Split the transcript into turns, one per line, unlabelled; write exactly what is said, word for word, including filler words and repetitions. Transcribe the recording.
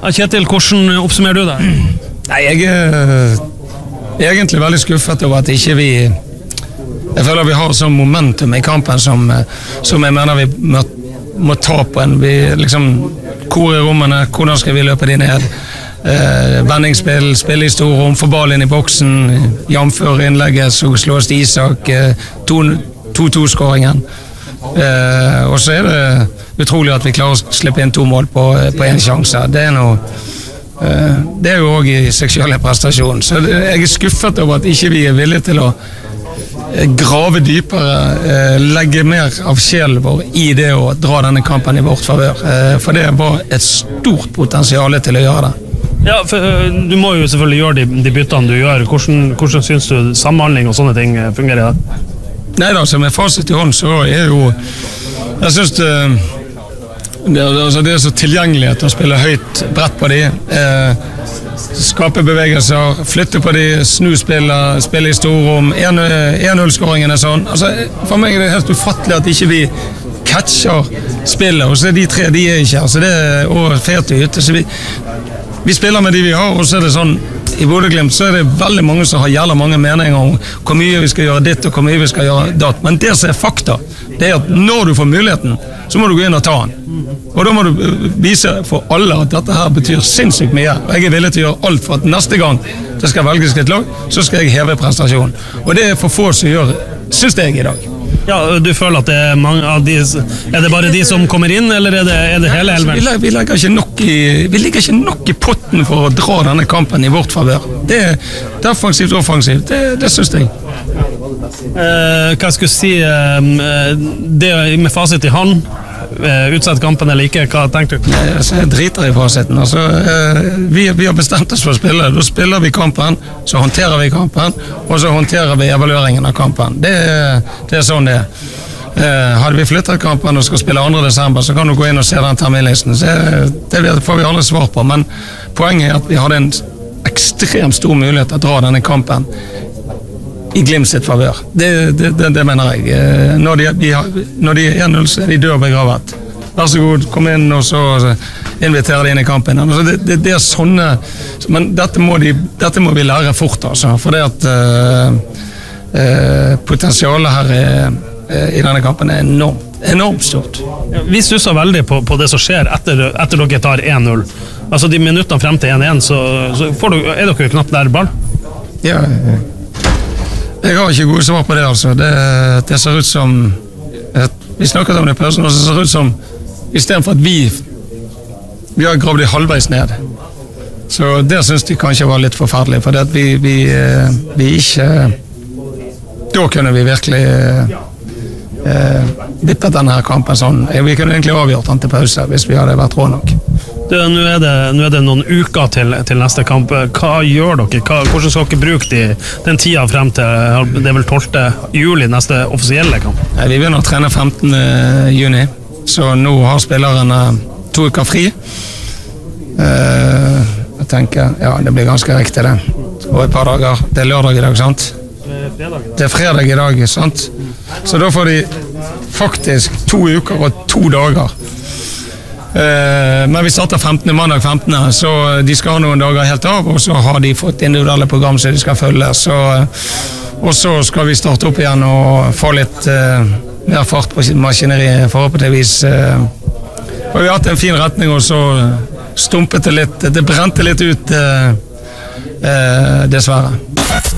Kjetil, hvordan oppsummerer du det?
Nei, jeg er egentlig veldig skuffet over at ikke vi jeg føler vi har sånn momentum i kampen som, som jeg mener vi må, må ta på en vi liksom, hvor er rommene, hvordan skal vi løpe de ned eh, vendingsspill, spille i stor rom, få ball inn i boksen jamfør innlegget, så slås det Isak eh, to-to-skåringen eh, og så er det utrolig at vi klarer å slippe inn to mål på, på en sjanse, det er noe eh, det er jo også i seksuelle prestasjon, så det, jeg er skuffet over at ikke vi er villige til å grave dypere, legge mer av sjelen vår i det å dra denne kampen i vårt favør, for det var et stort potensial til å gjøre det.
Ja, for du må jo selvfølgelig gjøre de, de byttene du gjør. Hvordan, hvordan synes du samhandling og sånne ting fungerer det?
Nei da, som er fasit i hånd, så er jo jeg synes det, det, altså det er så tilgjengelighet å spille høyt brett på de eh, skape bevegelser, flytte på de, snu spiller, spille i storrom, en null-skåringen er sånn. Altså, for meg er det helt ufattelig at ikke vi catcher spillet, og så er de tre, de er ikke her, så det er også fælt ut. Så vi, vi spiller med de vi har, og så er det sånn, i Bodø-Glimt så er det veldig mange som har jævla mange meninger om hvor mye vi skal gjøre ditt og hvor mye vi skal gjøre datt, men det som er fakta, det er at når du får muligheten, så må du gå inn og ta den. Og da må du vise for alle at dette her betyr sinnssykt mye. Og jeg er villig til å gjøre alt for at neste gang det skal velges et lag, så skal jeg heve prestasjonen. Og det er for få som gjør, synes jeg i dag.
Ja, du føler at det er mange av de, er det bare de som kommer inn, eller er det, er det hele elven?
Vi, vi, legger ikke nok i, vi legger ikke nok i potten for å dra denne kampen i vårt favør. Det er defensivt og offensivt, det, det synes jeg.
Eh, hva skal jeg si, eh, det med fasit i hånd, eh, utsett kampen eller ikke, hva tenker du?
Jeg, jeg driter i fasiten, altså, eh, vi, vi har bestemt oss for å spille, da spiller vi kampen, så håndterer vi kampen, og så håndterer vi evalueringen av kampen. Det, det er sånn det er. Eh, hadde vi flyttet kampen og skal spille andre desember, så kan du gå inn og se den terminlisten. Så det, det får vi aldri svar på, men poenget er at vi hadde en ekstremt stor mulighet til å dra denne kampen i Glimt sitt favør. Det, det, det, det mener jeg. Når de, de, når de er en null, så er de dør begravet. Vær så god, kom inn og så invitere de inn i kampen. Altså, det, det, det er sånne, men dette må, de, dette må vi lære fort, altså, for det at uh, uh, potensialet her er, uh, i denne kampen er enormt, enormt stort.
Ja, vi stusser veldig på, på det som skjer etter, etter dere tar en null. Altså de minuttene frem til en en, så, så får du, er dere knapt der ball?
Ja, jeg har ikke gode svar på det, altså. Det, det ser ut som, vi snakket om det i pausen, og det ser ut som, i stedet for at vi, vi har gravd det halvveis ned. Så det synes de kanskje var litt forferdelig, for det at vi, vi, vi ikke, da kunne vi virkelig eh, vippet denne kampen sånn. Vi kunne egentlig avgjort den til pause, hvis vi hadde vært rå nok.
Du, nå, er det, nå er det noen uker til, til neste kamp. Hva gjør dere? Hva, hvordan skal dere bruke de, den tida frem til det er vel tolvte juli, neste offisielle kamp?
Ja, vi begynner å trene femtende juni, så nå har spillerne to uker fri. Uh, jeg tenker, ja, det blir ganske riktig det. Og et par dager. Det er lørdag i dag, sant? Det er fredag i dag, sant? Så da får de faktisk to uker og to dager. Uh, men vi starter femtende mandag femtende, så de skal ha noen dager helt av, og så har de fått individuelle program som de skal følge, så, og så skal vi starte opp igjen og få litt uh, mer fart på maskineriet, forhåpentligvis. Uh, og vi har hatt en fin retning, og så stumpet det litt, det brente litt ut, uh, uh, dessverre.